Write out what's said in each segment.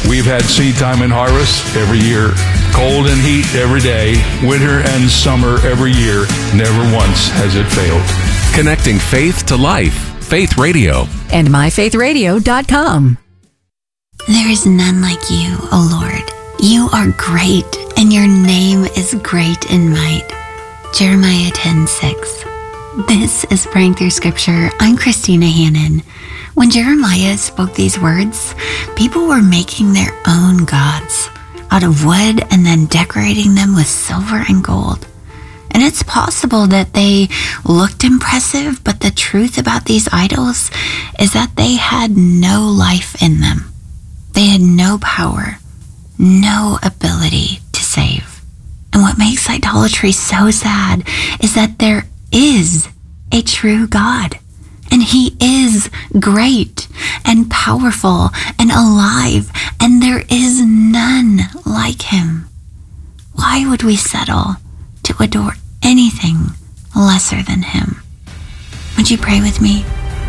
We've had seed time and harvest every year, cold and heat every day, winter and summer every year. Never once has it failed. Connecting faith to life. Faith Radio. And myfaithradio.com. There is none like you, O Lord. You are great, and your name is great in might. Jeremiah 10:6. This is Praying Through Scripture. I'm Christina Hannon. When Jeremiah spoke these words, people were making their own gods out of wood and then decorating them with silver and gold. And it's possible that they looked impressive, but the truth about these idols is that they had no life in them. They had no power, no ability to save. And what makes idolatry so sad is that there is a true God. And he is great and powerful and alive, and there is none like him. Why would we settle to adore anything lesser than him? Would you pray with me?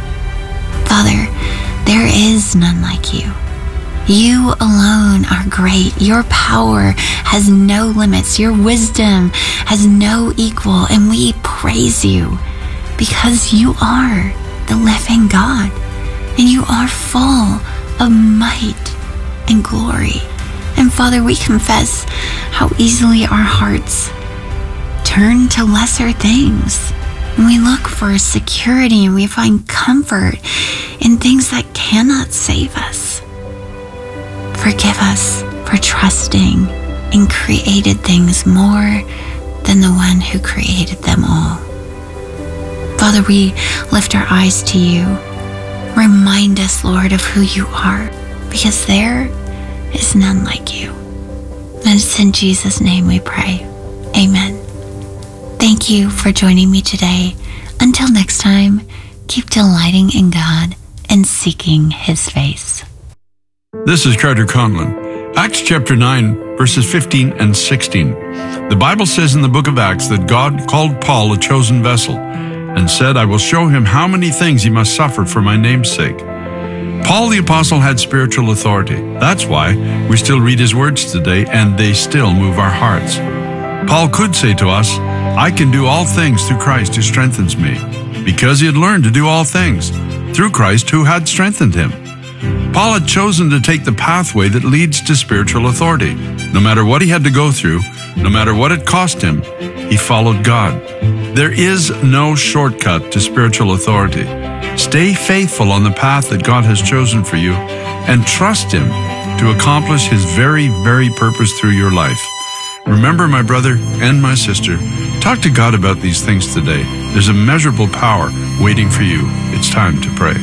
Father, there is none like you. You alone are great. Your power has no limits. Your wisdom has no equal, and we praise you because you are the living God, and you are full of might and glory. And Father, we confess how easily our hearts turn to lesser things. And we look for security, and we find comfort in things that cannot save us. Forgive us for trusting in created things more than the one who created them all. Father, we lift our eyes to you. Remind us, Lord, of who you are, because there is none like you. And it's in Jesus' name we pray. Amen. Thank you for joining me today. Until next time, keep delighting in God and seeking his face. This is Carter Conlon. Acts chapter 9, verses 15 and 16. The Bible says in the book of Acts that God called Paul a chosen vessel and said, I will show him how many things he must suffer for my name's sake. Paul the apostle had spiritual authority. That's why we still read his words today, and they still move our hearts. Paul could say to us, I can do all things through Christ who strengthens me, because he had learned to do all things through Christ who had strengthened him. Paul had chosen to take the pathway that leads to spiritual authority. No matter what he had to go through, no matter what it cost him, he followed God. There is no shortcut to spiritual authority. Stay faithful on the path that God has chosen for you and trust him to accomplish his very, very purpose through your life. Remember, my brother and my sister, talk to God about these things today. There's immeasurable power waiting for you. It's time to pray.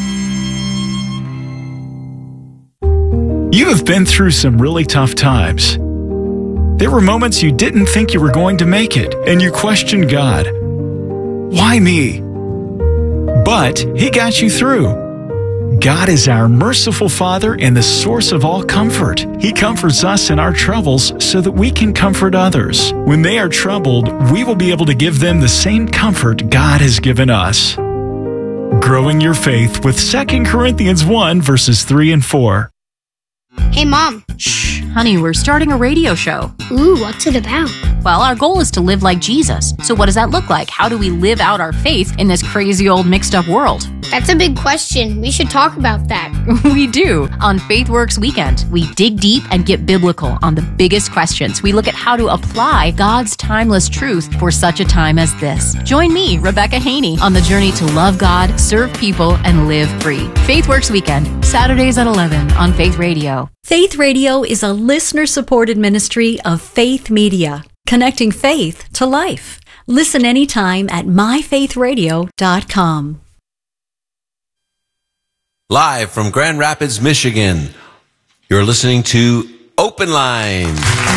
You have been through some really tough times. There were moments you didn't think you were going to make it, and you questioned God. Why me? But he got you through. God is our merciful Father and the source of all comfort. He comforts us in our troubles so that we can comfort others. When they are troubled, we will be able to give them the same comfort God has given us. Growing your faith with 2 Corinthians 1, verses 3 and 4. Hey, Mom. Shh, honey, we're starting a radio show. Ooh, what's it about? Well, our goal is to live like Jesus. So what does that look like? How do we live out our faith in this crazy old mixed up world? That's a big question. We should talk about that. We do. On FaithWorks Weekend, we dig deep and get biblical on the biggest questions. We look at how to apply God's timeless truth for such a time as this. Join me, Rebecca Haney, on the journey to love God, serve people, and live free. FaithWorks Weekend, Saturdays at 11 on Faith Radio. Faith Radio is a listener-supported ministry of Faith Media, connecting faith to life. Listen anytime at myfaithradio.com. Live from Grand Rapids, Michigan, you're listening to Open Line.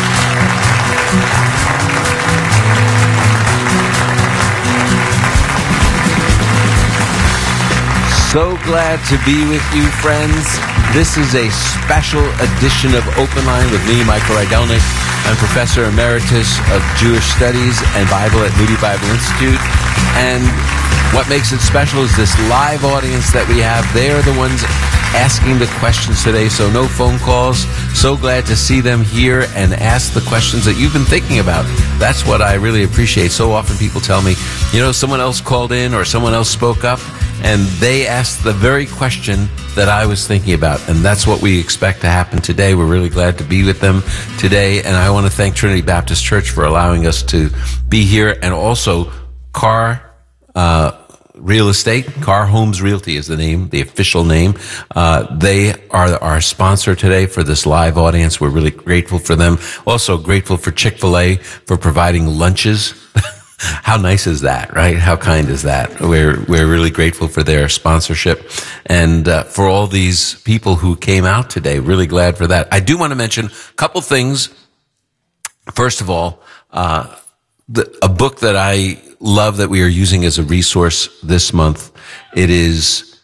So glad to be with you, friends. This is a special edition of Open Line with me, Michael Rydelnik. I'm Professor Emeritus of Jewish Studies and Bible at Moody Bible Institute. And what makes it special is this live audience that we have. They are the ones asking the questions today, so no phone calls. So glad to see them here and ask the questions that you've been thinking about. That's what I really appreciate. So often people tell me, someone else called in or someone else spoke up, and they asked the very question that I was thinking about. And that's what we expect to happen today. We're really glad to be with them today. And I want to thank Trinity Baptist Church for allowing us to be here, and also Car Real Estate. Car Homes Realty is the official name. They are our sponsor today for this live audience. We're really grateful for them. Also grateful for Chick-fil-A for providing lunches. How nice is that, right? How kind is that? We're really grateful for their sponsorship, and for all these people who came out today. Really glad for that. I do want to mention a couple things. First of all, a book that I love that we are using as a resource this month. It is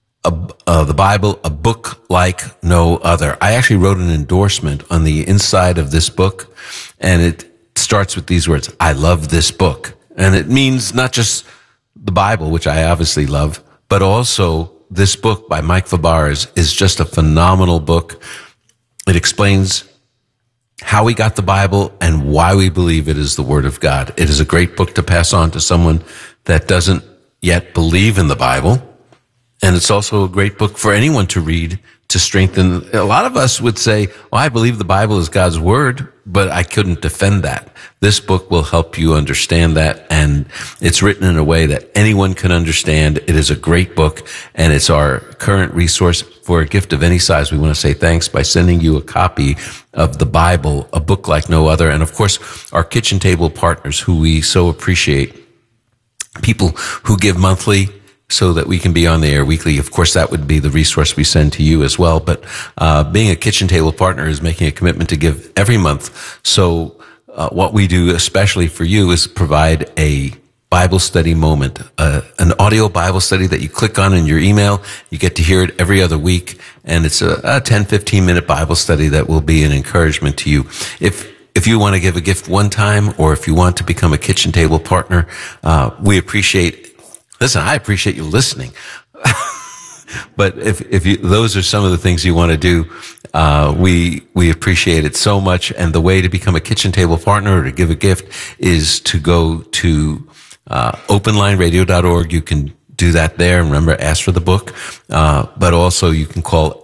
the Bible, A Book Like No Other. I actually wrote an endorsement on the inside of this book, and it starts with these words: I love this book. And it means not just the Bible, which I obviously love, but also this book by Mike Fabarez is just a phenomenal book. It explains how we got the Bible and why we believe it is the Word of God. It is a great book to pass on to someone that doesn't yet believe in the Bible. And it's also a great book for anyone to read to strengthen. A lot of us would say, well, I believe the Bible is God's Word, but I couldn't defend that. This book will help you understand that, and it's written in a way that anyone can understand. It is a great book, and it's our current resource. For a gift of any size, we want to say thanks by sending you a copy of the Bible, A Book Like No Other. And of course, our kitchen table partners, who we so appreciate, people who give monthly so that we can be on the air weekly. Of course, that would be the resource we send to you as well. But being a kitchen table partner is making a commitment to give every month. So what we do, especially for you, is provide a Bible study moment, an audio Bible study that you click on in your email. You get to hear it every other week, and it's a 10, 15-minute Bible study that will be an encouragement to you. If you want to give a gift one time, or if you want to become a kitchen table partner, we appreciate. Listen, I appreciate you listening. But if you, those are some of the things you want to do, we appreciate it so much. And the way to become a kitchen table partner or to give a gift is to go to openlineradio.org. You can do that there. Remember, ask for the book. But also you can call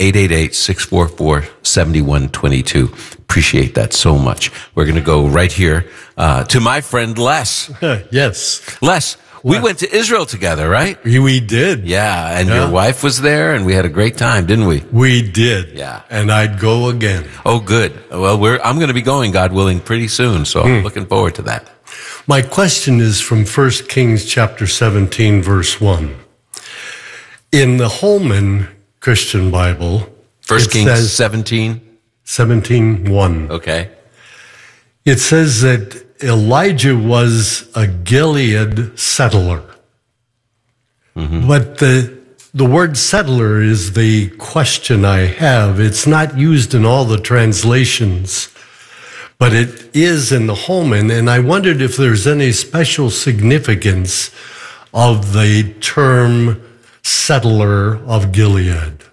888-644-7122. Appreciate that so much. We're going to go right here to my friend Les. Yes. Les. We went to Israel together, right? We did. Yeah, and your wife was there, and we had a great time, didn't we? We did. Yeah. And I'd go again. Oh, good. Well, I'm going to be going, God willing, pretty soon, so I'm looking forward to that. My question is from 1 Kings chapter 17, verse 1. In the Holman Christian Bible, 1 Kings 17? 17:1. Okay. It says that Elijah was a Gilead settler. Mm-hmm. But the word settler is the question I have. It's not used in all the translations, but it is in the Holman. And I wondered if there's any special significance of the term settler of Gilead.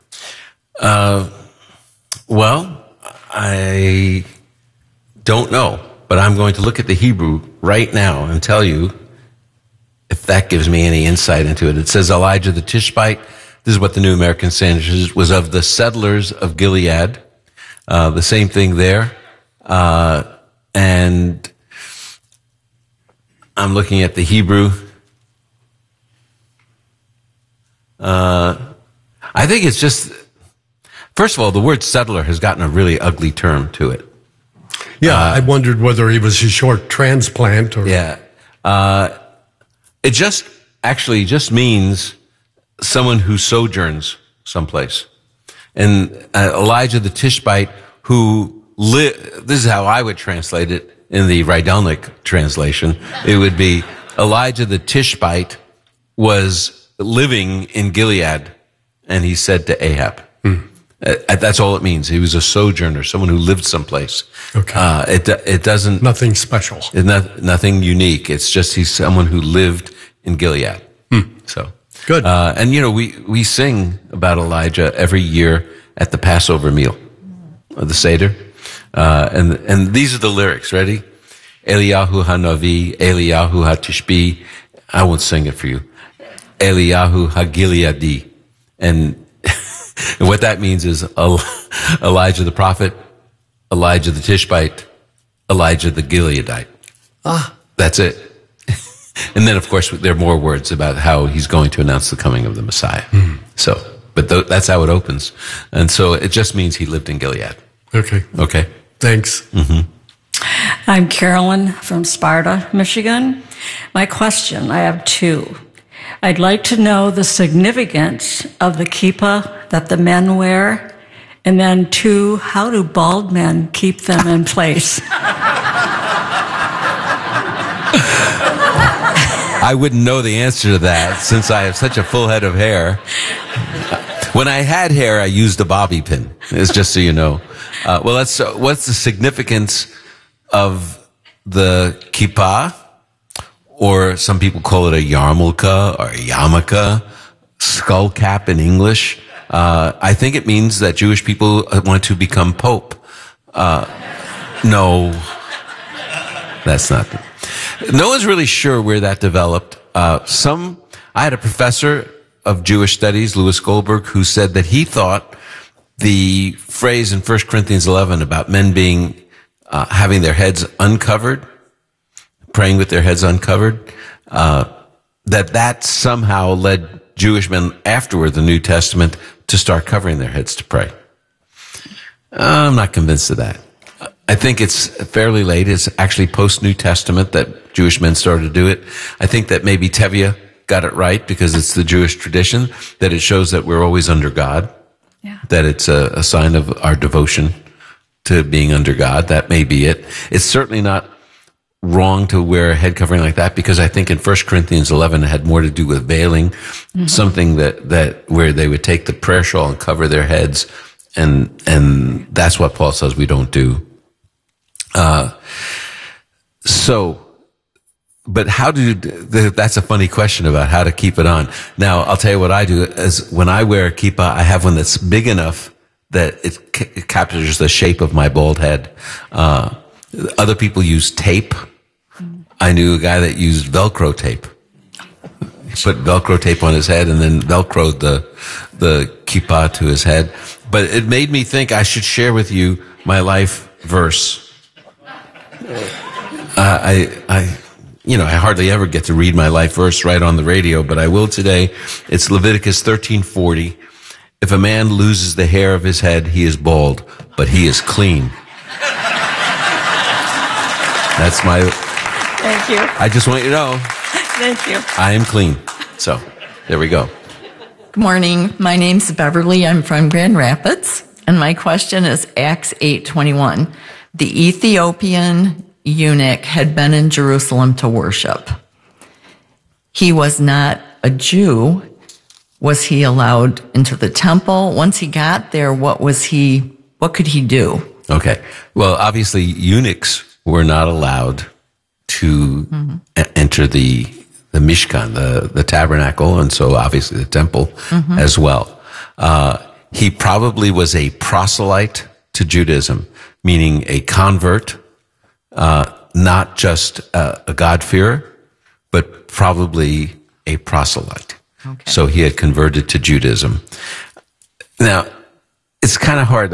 Well, I don't know. But I'm going to look at the Hebrew right now and tell you if that gives me any insight into it. It says Elijah the Tishbite. This is what the New American Standard says, was of the settlers of Gilead. The same thing there. And I'm looking at the Hebrew. I think it's just, first of all, the word settler has gotten a really ugly term to it. Yeah, I wondered whether he was a short transplant or... Yeah. It just means someone who sojourns someplace. And Elijah the Tishbite, who this is how I would translate it in the Rydelnik translation. It would be Elijah the Tishbite was living in Gilead, and he said to Ahab. That's all it means. He was a sojourner, someone who lived someplace. Okay. It doesn't... Nothing special. Nothing unique. It's just he's someone who lived in Gilead. So, Good. And we sing about Elijah every year at the Passover meal, the Seder. And these are the lyrics. Ready? Eliyahu HaNavi, Eliyahu HaTishbi. I won't sing it for you. Eliyahu HaGileadi. And what that means is Elijah the prophet, Elijah the Tishbite, Elijah the Gileadite. That's it. And then, of course, there are more words about how he's going to announce the coming of the Messiah. But that's how it opens. And so it just means he lived in Gilead. Okay. Thanks. I'm Carolyn from Sparta, Michigan. My question, I have two. I'd like to know the significance of the kippah that the men wear, and then two, how do bald men keep them in place? I wouldn't know the answer to that since I have such a full head of hair. When I had hair, I used a bobby pin. It's just so you know. What's the significance of the kippah? Or some people call it a yarmulke or a yarmulke, skull cap in English. I think it means that Jewish people want to become pope. No, that's not. No one's really sure where that developed. I had a professor of Jewish studies, Louis Goldberg, who said that he thought the phrase in 1 Corinthians 11 about men being having their heads uncovered, praying with their heads uncovered, that somehow led Jewish men afterward, the New Testament, to start covering their heads to pray. I'm not convinced of that. I think it's fairly late. It's actually post-New Testament that Jewish men started to do it. I think that maybe Tevye got it right because it's the Jewish tradition, that it shows that we're always under God, that it's a sign of our devotion to being under God. That may be it. It's certainly not wrong to wear a head covering like that, because I think in 1 Corinthians 11 it had more to do with veiling, something that where they would take the prayer shawl and cover their heads, and that's what Paul says we don't do. But that's a funny question about how to keep it on. Now, I'll tell you what I do is when I wear a kippah, I have one that's big enough that it captures the shape of my bald head. Other people use tape. I knew a guy that used Velcro tape. He put Velcro tape on his head and then Velcroed the kippah to his head. But it made me think I should share with you my life verse. I hardly ever get to read my life verse right on the radio, but I will today. It's Leviticus 13:40. If a man loses the hair of his head, he is bald, but he is clean. That's my... Thank you. I just want you to know. Thank you. I am clean. So, there we go. Good morning. My name's Beverly. I'm from Grand Rapids. And my question is Acts 8:21. The Ethiopian eunuch had been in Jerusalem to worship. He was not a Jew. Was he allowed into the temple? Once he got there, what could he do? Okay. Well, obviously, eunuchs were not allowed to enter the Mishkan, the tabernacle, and so obviously the temple as well. He probably was a proselyte to Judaism, meaning a convert, not just a God-fearer, but probably a proselyte. Okay. So he had converted to Judaism. Now, it's kind of hard.